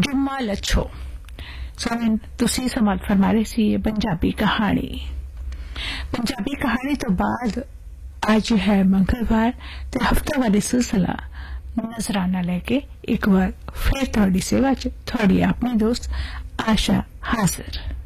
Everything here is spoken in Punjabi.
चुम्मा लच्छो। ਸੋ ਤੁਸੀਂ ਸਮਾਤ ਫਰਮਾ ਰਹੇ ਸੀ ਪੰਜਾਬੀ ਕਹਾਣੀ ਤੋਂ ਬਾਅਦ ਅੱਜ ਹੈ ਮੰਗਲਵਾਰ ਤੇ ਹਫਤਾਵਾਰੀ ਸਿਲਸਿਲਾ ਨਜ਼ਰਾਨਾ ਲੈ ਕੇ ਇੱਕ ਵਾਰ ਫਿਰ ਤੁਹਾਡੀ ਸੇਵਾ ਚ ਤੁਹਾਡੀ ਆਪਣੀ ਦੋਸਤ ਆਸ਼ਾ ਹਾਜ਼ਰ।